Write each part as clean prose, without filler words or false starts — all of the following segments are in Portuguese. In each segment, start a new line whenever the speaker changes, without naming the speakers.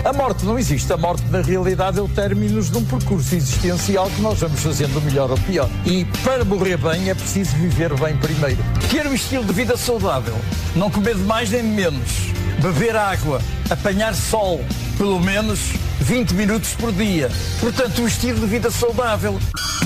A morte não existe. A morte, na realidade, é o término de um percurso existencial que nós vamos fazendo melhor ou pior. E para morrer bem é preciso viver bem primeiro. Ter um estilo de vida saudável. Não comer de mais nem de menos. Beber água. Apanhar sol. Pelo menos 20 minutos por dia. Portanto, um estilo de vida saudável.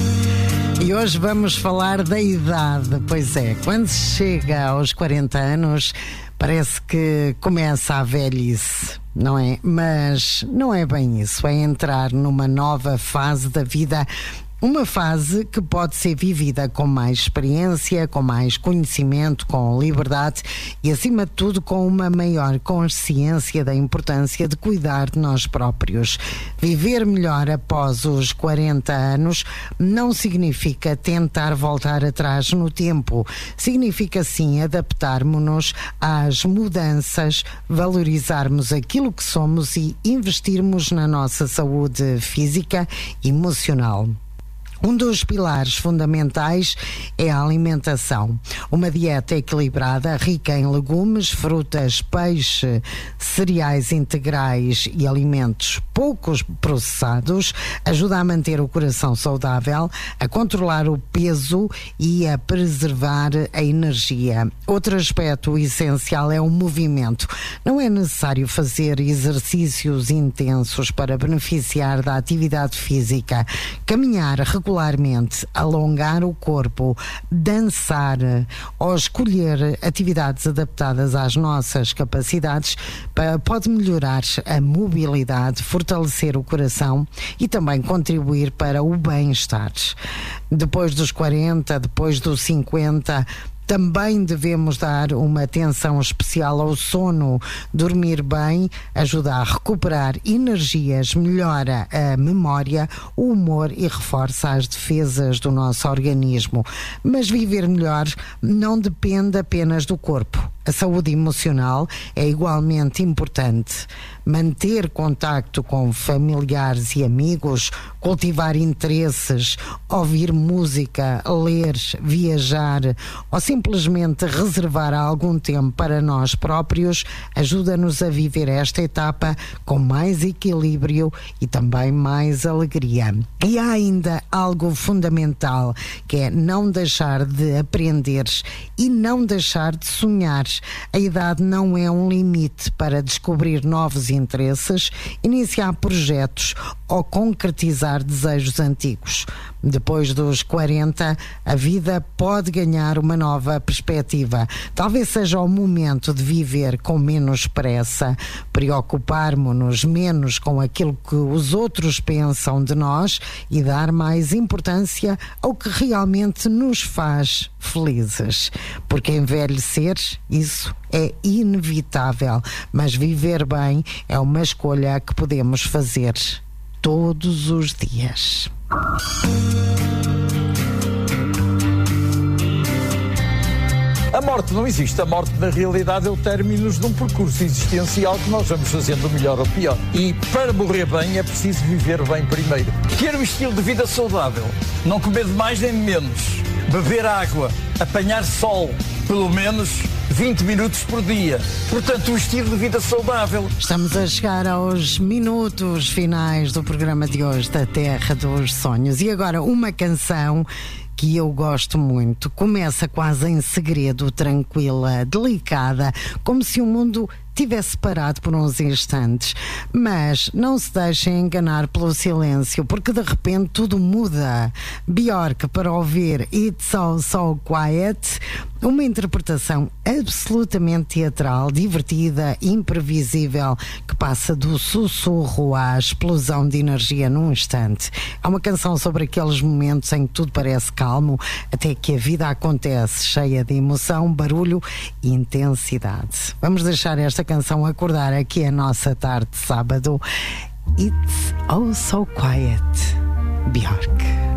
E hoje vamos falar da idade. Pois é, quando se chega aos 40 anos, parece que começa a velhice, não é? Mas não é bem isso, é entrar numa nova fase da vida. Uma fase que pode ser vivida com mais experiência, com mais conhecimento, com liberdade e, acima de tudo, com uma maior consciência da importância de cuidar de nós próprios. Viver melhor após os 40 anos não significa tentar voltar atrás no tempo. Significa, sim, adaptarmos-nos às mudanças, valorizarmos aquilo que somos e investirmos na nossa saúde física e emocional. Um dos pilares fundamentais é a alimentação. Uma dieta equilibrada, rica em legumes, frutas, peixe, cereais integrais e alimentos poucos processados, ajuda a manter o coração saudável, a controlar o peso e a preservar a energia. Outro aspecto essencial é o movimento. Não é necessário fazer exercícios intensos para beneficiar da atividade física. Caminhar regularmente, alongar o corpo, dançar ou escolher atividades adaptadas às nossas capacidades pode melhorar a mobilidade, fortalecer o coração e também contribuir para o bem-estar. Depois dos 40, depois dos 50, também devemos dar uma atenção especial ao sono. Dormir bem ajuda a recuperar energias, melhora a memória, o humor e reforça as defesas do nosso organismo. Mas viver melhor não depende apenas do corpo. A saúde emocional é igualmente importante. Manter contacto com familiares e amigos, cultivar interesses, ouvir música, ler, viajar ou simplesmente reservar algum tempo para nós próprios ajuda-nos a viver esta etapa com mais equilíbrio e também mais alegria. E há ainda algo fundamental, que é não deixar de aprender e não deixar de sonhar. A idade não é um limite para descobrir novos interesses, iniciar projetos ou concretizar desejos antigos. Depois dos 40, a vida pode ganhar uma nova perspectiva. Talvez seja o momento de viver com menos pressa, preocupar-nos-nos menos com aquilo que os outros pensam de nós e dar mais importância ao que realmente nos faz felizes. Porque envelhecer, isso é inevitável, mas viver bem é uma escolha que podemos fazer todos os dias.
A morte não existe. A morte, na realidade, é o término de um percurso existencial que nós vamos fazendo melhor ou pior. E para morrer bem é preciso viver bem primeiro. Ter um estilo de vida saudável. Não comer de mais nem de menos. Beber água. Apanhar sol. Pelo menos 20 minutos por dia. Portanto, um estilo de vida saudável.
Estamos a chegar aos minutos finais do programa de hoje da Terra dos Sonhos. E agora uma canção que eu gosto muito. Começa quase em segredo, tranquila, delicada, como se o mundo tivesse parado por uns instantes. Mas não se deixem enganar pelo silêncio, porque de repente tudo muda. Björk para ouvir It's All So Quiet, uma interpretação absolutamente teatral, divertida, imprevisível, que passa do sussurro à explosão de energia num instante. É uma canção sobre aqueles momentos em que tudo parece calmo, até que a vida acontece, cheia de emoção, barulho e intensidade. Vamos deixar esta canção acordar aqui a nossa tarde de sábado. It's All So Quiet, Björk.